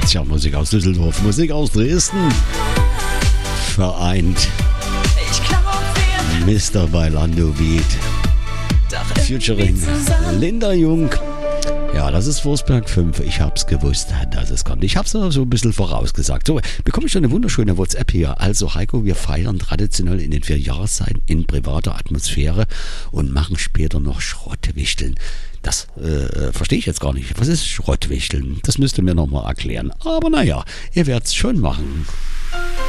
Tja, Musik aus Düsseldorf, Musik aus Dresden. Vereint. Mr. Bailando Beat. Featuring Linda Jung. Ja, das ist Wolfsberg 5. Ich hab's gewusst, dass es kommt. Ich hab's so ein bisschen vorausgesagt. So, bekomme ich schon eine wunderschöne WhatsApp hier. Also Heiko, wir feiern traditionell in den 4 Jahreszeiten in privater Atmosphäre und machen später noch Schrottwichteln. Das verstehe ich jetzt gar nicht. Was ist Schrottwichteln? Das müsst ihr mir nochmal erklären. Aber naja, ihr werdet's schon machen.